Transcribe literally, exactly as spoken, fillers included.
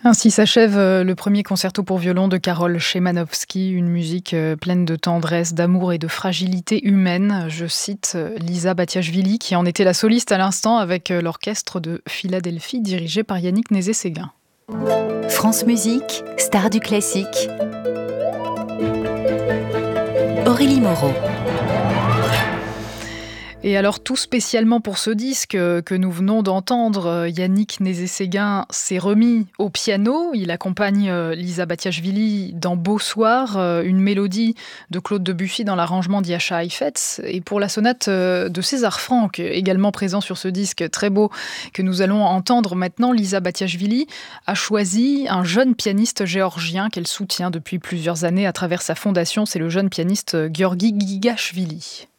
Ainsi s'achève euh, le premier concerto pour violon de Karol Szymanowski, une musique euh, pleine de tendresse, d'amour et de fragilité humaine. Je cite euh, Lisa Batiashvili, qui en était la soliste à l'instant avec euh, l'orchestre de Philadelphie dirigé par Yannick Nézet-Séguin. France Musique, star du classique. Aurélie Moreau. Et alors tout spécialement pour ce disque que nous venons d'entendre, Yannick Nézet-Séguin s'est remis au piano. Il accompagne Lisa Batiashvili dans Beau Soir, une mélodie de Claude Debussy dans l'arrangement d'Yasha Heifetz. Et pour la sonate de César Franck, également présent sur ce disque très beau que nous allons entendre maintenant, Lisa Batiashvili a choisi un jeune pianiste géorgien qu'elle soutient depuis plusieurs années à travers sa fondation. C'est le jeune pianiste Gueorgui Guigashvili.